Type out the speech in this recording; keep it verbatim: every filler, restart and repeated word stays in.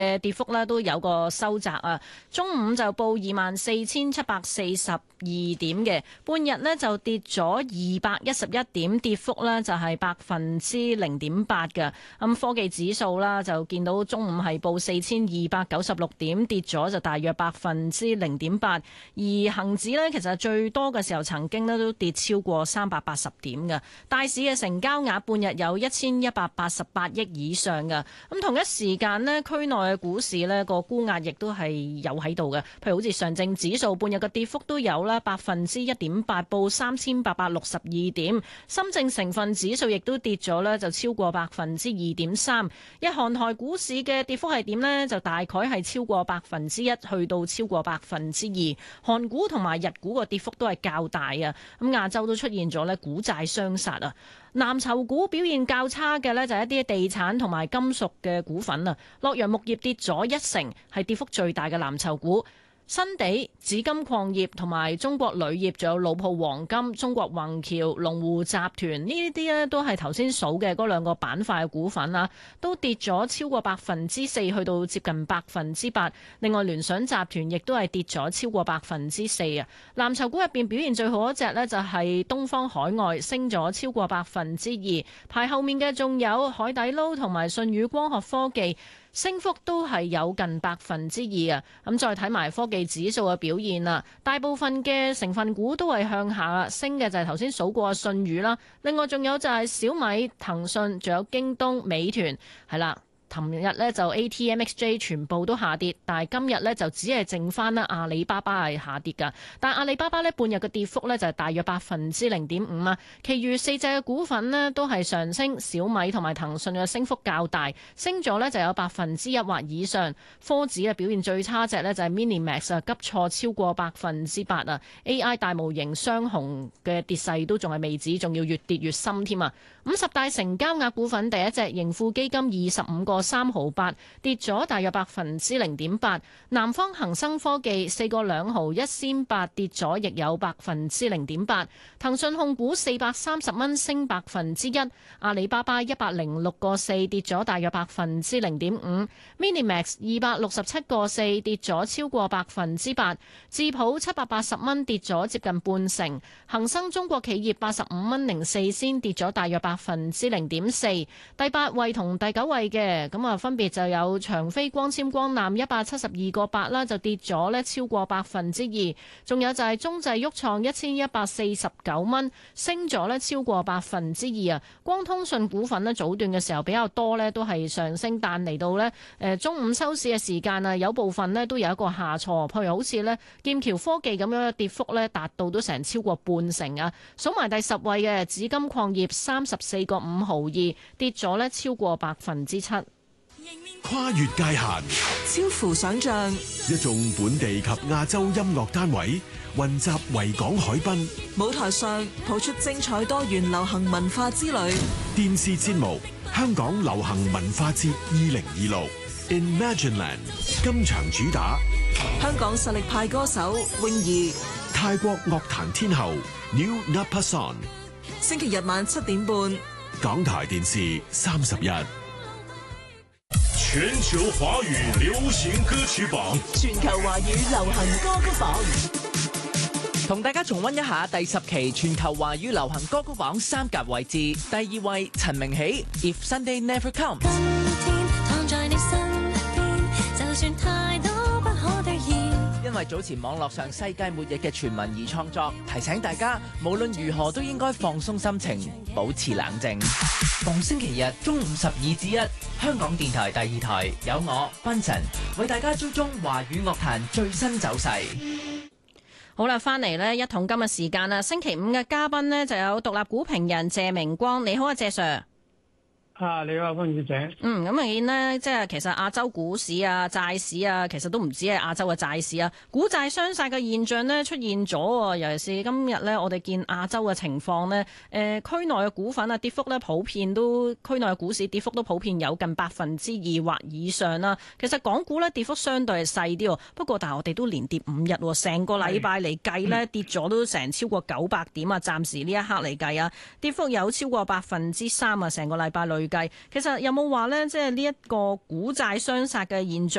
嘅跌幅咧都有個收窄啊，中午就報二萬四千七百四十二點嘅，半日呢就跌咗二百一十一點，跌幅呢就係百分之零點八嘅。咁科技指數啦就見到中午係報四千二百九十六點，跌咗就大約百分之零點八。而恒指呢，其實最多嘅時候曾經呢都跌超過三百八十點嘅。大市嘅成交額半日有一千一百八十八億以上嘅。咁同一時間呢，區內嘅股市呢個沽壓亦都係有喺度嘅。譬如好似上證指數半日嘅跌幅都有啦，百分之一點八，報三千八百六十二點。深證成分指數亦都跌咗呢，就超過百分之二點三。日韓台股市嘅跌幅係點呢？就大概係超過百分之一，去到超過百分之二。韓股同埋日股個跌幅都係較大啊。咁亞洲都出現咗呢股債雙殺啊。藍籌股表現較差嘅呢，就係一啲地產同埋金屬嘅股份啊。洛陽鉬業跌咗一成，係跌幅最大嘅藍籌股。新地、紫金礦業同埋中國鋁業，仲有老鋪黃金、中國宏橋、龍湖集團呢啲呢都係頭先數嘅嗰兩個板塊嘅股份啊，都跌咗超過百分之四，去到接近百分之八。另外聯想集團亦都係跌咗超過百分之四啊。藍籌股入邊表現最好一隻呢，就係東方海外，升咗超過百分之二。排後面嘅仲有海底撈同埋舜宇光學科技。升幅都係有近百分之二啊！咁再睇埋科技指數嘅表現啦，大部分嘅成分股都係向下啦，升嘅就係頭先數過嘅舜宇啦，另外仲有就係小米、騰訊，仲有京東、美團，係啦。尋日呢就 A T M X J 全部都下跌，但係今日呢就只係剩翻啦阿里巴巴係下跌㗎。但係阿里巴巴呢半日嘅跌幅呢就係大約百分之零點五啊。其餘四隻嘅股份呢都係上升，小米同埋騰訊嘅升幅較大，升咗呢就有百分之一或以上。科指嘅表現最差隻呢就係 Minimax 啊，急挫超過百分之八啊。A I 大模型雙雄嘅跌勢都仲係未止，仲要越跌越深添啊。五十大成交額股份第一隻盈富基金二十五個三毫八，跌咗大約百分之零點八。南方恒生科技四個兩毫一仙八，跌咗亦有百分之零點八。騰訊控股四百三十蚊，升百分之一。阿里巴巴一百零六個四，跌咗大約百分之零點五。Minimax 二百六十七個四，跌咗超過百分之八。智普七百八十蚊，跌咗接近半成。恒生中國企業八十五蚊零四仙，跌咗大約百分之零點四。第八位同第九位嘅咁啊，分別就有長飛光纖光纜一百七十二個八啦，就跌咗呢超過百分之二。仲有就係中製旭創一千一百四十九蚊，升咗呢超過百分之二啊。光通訊股份呢早段嘅時候比較多呢都係上升，但嚟到呢誒中午收市嘅時間啊，有部分呢都有一個下挫，譬如好似呢劍橋科技咁樣嘅跌幅呢達到都成超過半成啊。數埋第十位嘅紫金礦業三十四個五毫二，跌咗呢超過百分之七。 跨越界限， 超乎想象， 一眾本地及亞洲音樂單位雲集維港海濱， 舞台上譜出精彩多元流行文化之旅。 電視節目《香港流行文化節二零二六 Imagineland》今場主打香港實力派歌手泳兒， 泰國樂壇天后 New Napason。 星期日晚七點半， 港台電視三十一。 全球華語流行歌曲榜， 全球華語流行歌曲榜， 同大家重溫一下第十期全球華語流行歌曲榜三甲位置。第二位陳明喜 If Sunday Never Comes。因為早前網絡上世界末日嘅傳聞而創作，提醒大家無論如何都應該放鬆心情，保持冷靜。逢星期日中午十二至一，香港電台第二台有我賓晨為大家追蹤華語樂壇最新走勢。 好啦，翻嚟呢一桶金嘅時間啦，星期五嘅嘉賓呢就有獨立股評人謝明光，你好啊，謝 Sir。 啊，你好，方小姐。 嗯，咁明顯呢，即係其實亞洲股市啊、債市啊，其實都唔止係亞洲嘅債市啊，股債雙殺嘅現象呢出現咗。尤其是今日呢，我哋見亞洲嘅情況呢，誒、呃，區內嘅股份啊，跌幅呢普遍都區內嘅股市跌幅都普遍有近百分之二或以上啦。其實港股呢，跌幅相對係細啲，不過但係我哋都連跌五日，成個禮拜嚟計呢，跌咗都成超過九百點啊！暫時呢一刻嚟計啊，跌幅有超過百分之三啊，成個禮拜累計。其實有冇話呢？即係呢一個股債雙殺嘅現象？